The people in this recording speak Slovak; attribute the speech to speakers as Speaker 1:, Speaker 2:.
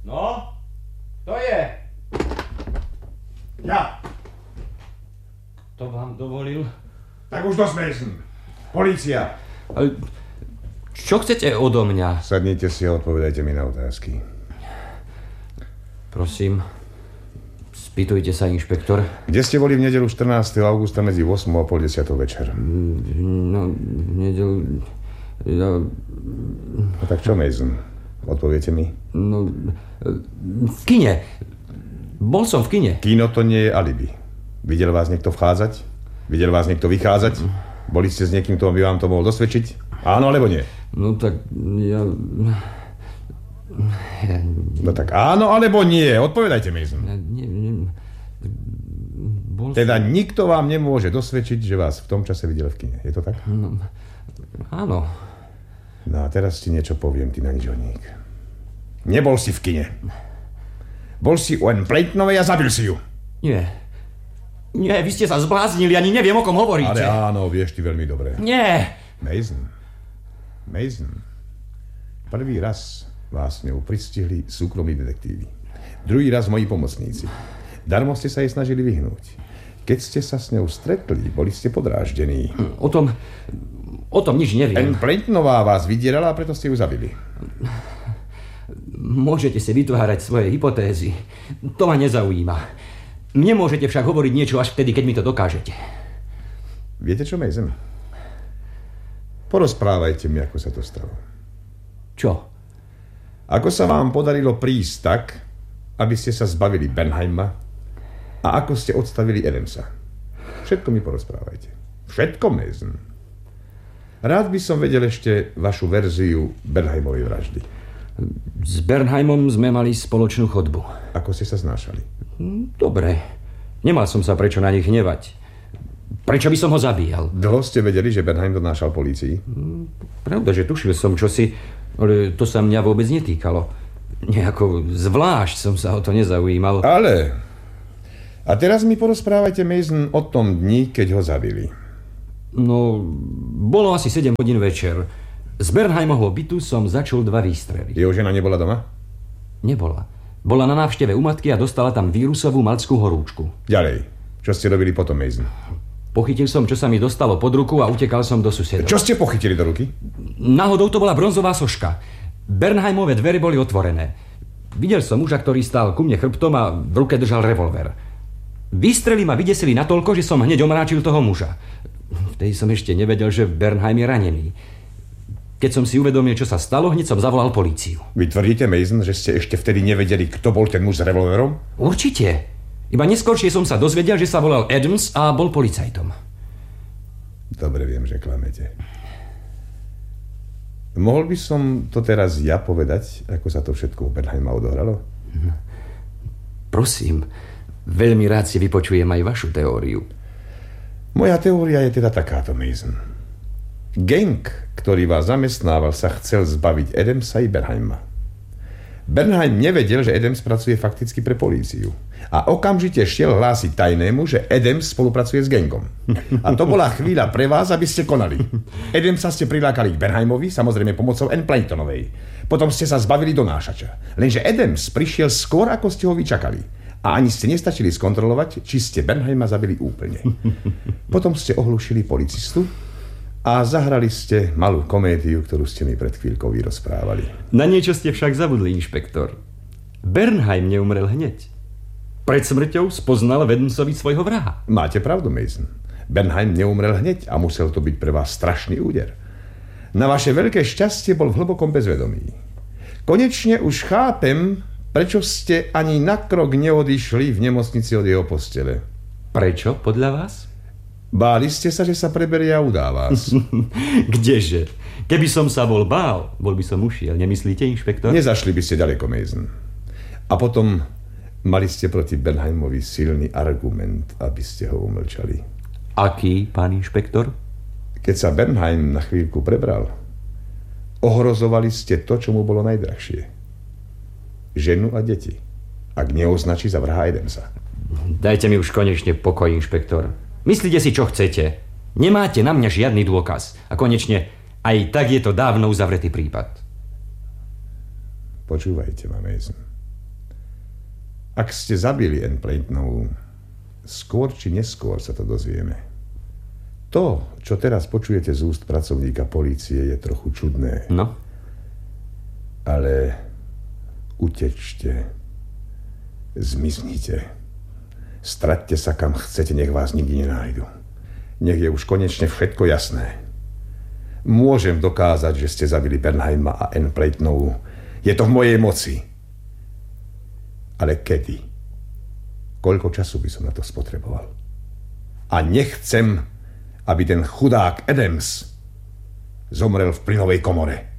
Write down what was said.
Speaker 1: No? Kto je?
Speaker 2: Ja.
Speaker 1: Kto vám dovolil?
Speaker 2: Tak už dosť, Mason. Polícia.
Speaker 1: Ale čo chcete odo mňa?
Speaker 2: Sadnite si a odpovedajte mi na otázky.
Speaker 1: Prosím, spýtujte sa, inšpektor.
Speaker 2: Kde ste boli v nedeľu 14. augusta medzi 8 a pol 10 večer?
Speaker 1: No, v nedeľu...
Speaker 2: No tak čo, Mason? Odpoviete mi?
Speaker 1: No, v kine. Bol som v kine.
Speaker 2: Kino to nie je alibi. Videl vás niekto vchádzať? Videl vás niekto vychádzať? Boli ste s niekým, kto by vám to mohol dosvedčiť? Áno, alebo nie?
Speaker 1: No tak ja...
Speaker 2: No tak áno, alebo nie? Odpovedajte, Mason. Teda nikto vám nemôže dosvedčiť, že vás v tom čase videl v kine. Je to tak?
Speaker 1: No, áno.
Speaker 2: No a teraz ti niečo poviem, ty nanižoník. Nebol si v kine. Bol si u Ann Playtonovej a zabil si ju.
Speaker 1: Nie. Nie, vy ste sa zbláznili, ani neviem, o kom hovoríte.
Speaker 2: Ale áno, vieš ty veľmi dobre.
Speaker 1: Nie.
Speaker 2: Mason. Prvý raz vás s ňou pristihli súkromní detektívy. Druhý raz moji pomocníci. Darmo ste sa jej snažili vyhnúť. Keď ste sa s ňou stretli, boli ste podráždení.
Speaker 1: O tom nič neviem.
Speaker 2: Ann Playtonová vás vydierala a preto ste ju zabili.
Speaker 1: Môžete si vytvárať svoje hypotézy. To ma nezaujíma. Mne môžete však hovoriť niečo až vtedy, keď mi to dokážete.
Speaker 2: Viete čo, Mason? Porozprávajte mi, ako sa to stalo.
Speaker 1: Čo?
Speaker 2: Ako sa vám podarilo prísť tak, aby ste sa zbavili Bernheima a ako ste odstavili Adamsa. Všetko mi porozprávajte. Všetko, Mason. Rád by som vedel ešte vašu verziu Bernheimovej vraždy.
Speaker 1: S Bernheimom sme mali spoločnú chodbu.
Speaker 2: Ako ste sa znášali?
Speaker 1: Dobre. Nemal som sa prečo na nich hnevať. Prečo by som ho zabíjal?
Speaker 2: Dlho ste vedeli, že Bernheim donášal polícii?
Speaker 1: Pravda, že tušil som čosi, ale to sa mňa vôbec netýkalo. Nejako zvlášť som sa o to nezaujímal.
Speaker 2: Ale... A teraz mi porozprávajte, Mason, o tom dni, keď ho zabili.
Speaker 1: No, bolo asi 7 hodín večer. Z Bernheimovho bytu som začul 2 výstrely.
Speaker 2: Jeho žena nebola doma?
Speaker 1: Nebola. Bola na návšteve u matky a dostala tam vírusovú maltskú horúčku.
Speaker 2: Ďalej. Čo ste robili potom, Mason?
Speaker 1: Pochytil som, čo sa mi dostalo pod ruku a utekal som do susedov.
Speaker 2: Čo ste pochytili do ruky?
Speaker 1: Náhodou to bola bronzová soška. Bernheimove dvere boli otvorené. Videl som muža, ktorý stál ku mne chrbtom a v ruke držal revolver. Výstrely ma vydesili natoľko, že som hneď omráčil toho muža. Vtedy som ešte nevedel, že Bernheim je ranený. Keď som si uvedomil, čo sa stalo, hneď som zavolal políciu.
Speaker 2: Vy tvrdíte, Mason, že ste ešte vtedy nevedeli, kto bol ten muž s revolverom?
Speaker 1: Určite. Iba neskôršie som sa dozvedel, že sa volal Adams a bol policajtom.
Speaker 2: Dobre viem, že klamete. Mohol by som to teraz ja povedať, ako sa to všetko u Bernheima odohralo?
Speaker 1: Prosím, veľmi rád si vypočujem aj vašu teóriu.
Speaker 2: Moja teória je teda takáto, Mason. Gang, ktorý vás zamestnával, sa chcel zbaviť Adamsa i Bernheima. Bernheim nevedel, že Adams pracuje fakticky pre políciu. A okamžite šiel hlásiť tajnému, že Adams spolupracuje s gangom. A to bola chvíľa pre vás, aby ste konali. Adamsa ste prilákali k Bernheimovi, samozrejme pomocou Ann Playtonovej. Potom ste sa zbavili donášača. Lenže Adams prišiel skôr, ako ste ho vyčakali. A ani ste nestačili skontrolovať, či ste Bernheima zabili úplne. Potom ste ohlušili policistu a zahrali ste malú komédiu, ktorú ste mi pred chvíľkou vyrozprávali.
Speaker 1: Na niečo ste však zabudli, inšpektor. Bernheim neumrel hneď. Pred smrťou spoznal Adamsovi svojho vraha.
Speaker 2: Máte pravdu, Mason. Bernheim neumrel hneď a musel to byť pre vás strašný úder. Na vaše veľké šťastie bol v hlbokom bezvedomí. Konečne už chápem, prečo ste ani na krok neodišli v nemocnici od jeho postele.
Speaker 1: Prečo, podľa vás?
Speaker 2: Báli ste sa, že sa preberie a udá vás.
Speaker 1: Kdeže? Keby som sa bol bál, bol by som ušiel. Nemyslíte, inšpektor?
Speaker 2: Nezašli by ste ďaleko, Mason. A potom mali ste proti Bernheimovi silný argument, aby ste ho umlčali.
Speaker 1: Aký, pán inšpektor?
Speaker 2: Keď sa Bernheim na chvíľku prebral, ohrozovali ste to, čo mu bolo najdrahšie. Ženu a deti. Ak neoznačí za vraha Adamsa.
Speaker 1: Dajte mi už konečne pokoj, inšpektor. Myslíte si, čo chcete. Nemáte na mňa žiadny dôkaz. A konečne, aj tak je to dávno uzavretý prípad.
Speaker 2: Počúvajte ma, Mason. Ak ste zabili Anne Playtonovú, skôr či neskôr sa to dozvieme. To, čo teraz počujete z úst pracovníka polície, je trochu čudné.
Speaker 1: No?
Speaker 2: Ale utečte. Zmiznite. Straťte sa kam chcete, nech vás nikdy nenájdu. Nech je už konečne všetko jasné. Môžem dokázať, že ste zabili Bernheima a Anne Playtonovú. Je to v mojej moci. Ale kedy? Koľko času by som na to spotreboval? A nechcem, aby ten chudák Adams zomrel v plynovej komore.